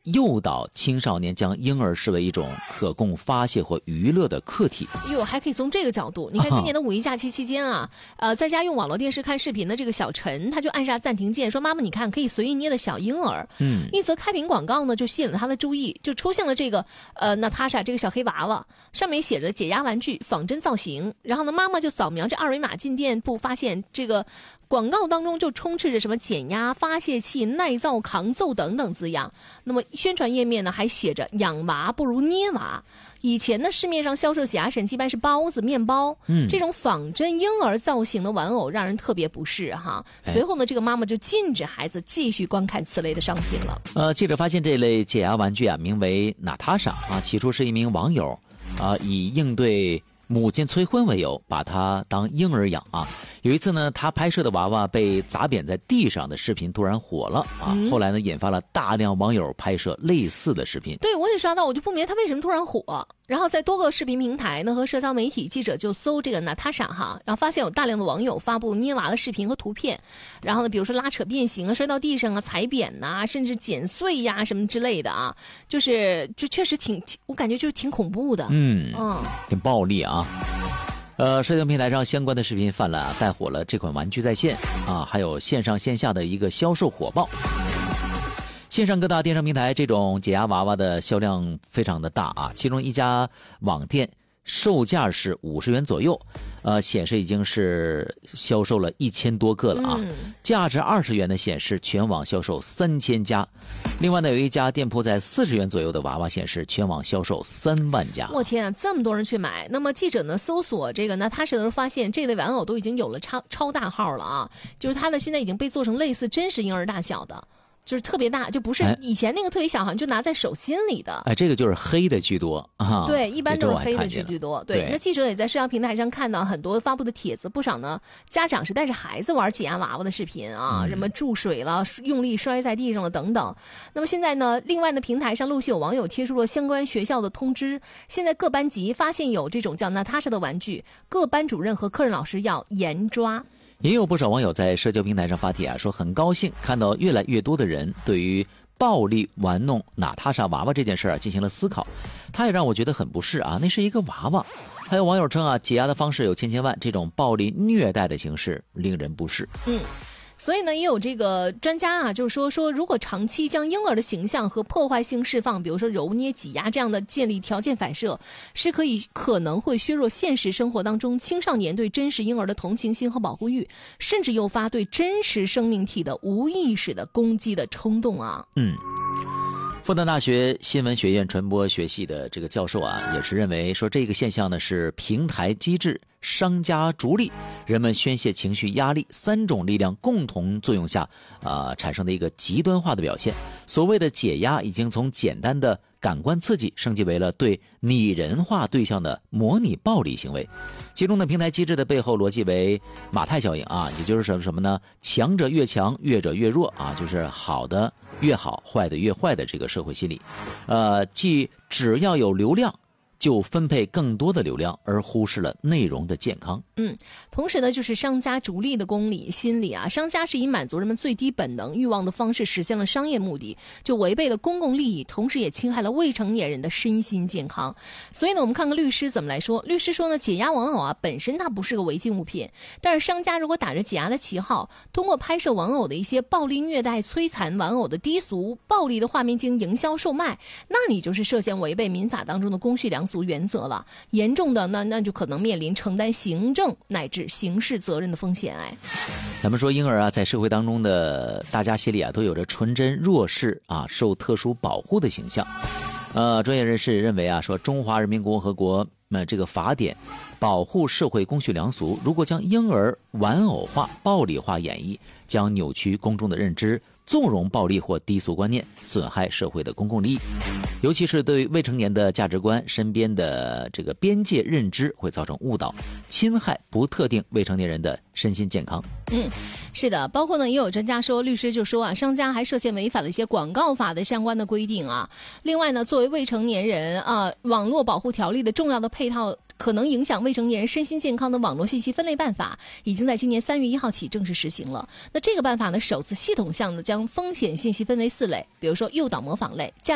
诱导青少年将婴儿视为一种可供发泄或娱乐的客体。 还可以从这个角度，你看今年的五一假期期间啊，在家用网络电视看视频的这个小陈，他就按下暂停键，说妈妈你看可以随意捏的小婴儿。一则开屏广告呢就吸引了他的注意，就出现了这个娜塔莎这个小黑娃娃，上面写着解压玩具仿真造型，然后呢妈妈就扫描这二维码进店铺，发现这个广告当中就充斥着什么减压、发泄器、耐燥、抗揍等等字样。那么宣传页面呢还写着养娃不如捏娃。以前呢市面上销售解压神器一般是包子、面包，这种仿真婴儿造型的玩偶让人特别不适哈。随后呢这个妈妈就禁止孩子继续观看此类的商品了。 记者发现这类解压玩具啊名为娜塔莎啊，起初是一名网友以应对母亲催婚为由把它当婴儿养啊。有一次呢他拍摄的娃娃被砸扁在地上的视频突然火了啊，后来呢引发了大量网友拍摄类似的视频。 对，我也刷到，我就不明白他为什么突然火。然后在多个视频平台呢和社交媒体，记者就搜这个娜塔莎哈，然后发现有大量的网友发布捏娃的视频和图片，然后呢比如说拉扯变形啊、摔到地上啊、踩扁呐、甚至剪碎呀什么之类的啊，就确实我感觉就是挺恐怖的， 挺暴力啊。社交平台上相关的视频泛滥，带火了这款玩具在线啊，还有线上线下的一个销售火爆。线上各大电商平台这种解压娃娃的销量非常的大啊，其中一家网店售价是50元左右，显示已经是销售了1000多个了啊。价值20元的显示全网销售3000家。另外呢，有一家店铺在40元左右的娃娃显示全网销售3万家。 我天啊，这么多人去买！那么记者呢搜索这个娜塔莎的时候发现，这类玩偶都已经有了超大号了啊，就是它的现在已经被做成类似真实婴儿大小的。就是特别大，就不是以前那个特别小，好像就拿在手心里的。 这个就是黑的居多啊。 对，一般都是黑的居多。对，那记者也在社交平台上看到很多发布的帖子，不少呢家长是带着孩子玩解压娃娃的视频啊，什么注水了、用力摔在地上了等等。那么现在呢，另外呢平台上陆续有网友贴出了相关学校的通知，现在各班级发现有这种叫娜塔莎的玩具，各班主任和课任老师要严抓。 也有不少网友在社交平台上发帖啊，说很高兴看到越来越多的人对于暴力玩弄娜塔莎娃娃这件事进行了思考。他也让我觉得很不适啊，那是一个娃娃。还有网友称啊，解压的方式有千万，这种暴力虐待的形式令人不适。 所以呢，也有这个专家啊，就是说，如果长期将婴儿的形象和破坏性释放，比如说揉捏、挤压这样的建立条件反射，是可能会削弱现实生活当中青少年对真实婴儿的同情心和保护欲，甚至诱发对真实生命体的无意识的攻击的冲动啊。 复旦大学新闻学院传播学系的这个教授啊，也是认为说这个现象呢是平台机制、商家逐利、人们宣泄情绪压力3种力量共同作用下产生的一个极端化的表现。所谓的解压已经从简单的感官刺激升级为了对拟人化对象的模拟暴力行为。其中的平台机制的背后逻辑为马太效应啊，也就是什么呢？强者越强，弱者越弱啊，就是好的越好，坏的越坏的这个社会心理。即只要有流量就分配更多的流量，而忽视了内容的健康。 同时呢，就是商家逐利的心理啊，商家是以满足人们最低本能欲望的方式实现了商业目的，就违背了公共利益，同时也侵害了未成年人的身心健康。所以呢，我们看看律师怎么来说。律师说呢，解压玩偶啊，本身它不是个违禁物品，但是商家如果打着解压的旗号，通过拍摄玩偶的一些暴力虐待、摧残玩偶的低俗、暴力的画面进行营销售卖，那你就是涉嫌违背民法当中的公序良俗原则了，严重的那就可能面临承担行政乃至刑事责任的风险。 咱们说婴儿啊，在社会当中的大家心里啊，都有着纯真弱势啊，受特殊保护的形象。专业人士认为啊，说中华人民共和国这个法典保护社会公序良俗，如果将婴儿玩偶化、暴力化演绎，将扭曲公众的认知，纵容暴力或低俗观念，损害社会的公共利益，尤其是对未成年的价值观、身边的这个边界认知会造成误导，侵害不特定未成年人的身心健康。 是的，包括呢，也有专家说，律师就说啊，商家还涉嫌违反了一些广告法的相关的规定啊。另外呢，作为未成年人啊，网络保护条例的重要的配套，可能影响未成年人身心健康的网络信息分类办法，已经在今年3月1号起正式实行了。那这个办法呢，首次系统性的将风险信息分为4类，比如说诱导模仿类、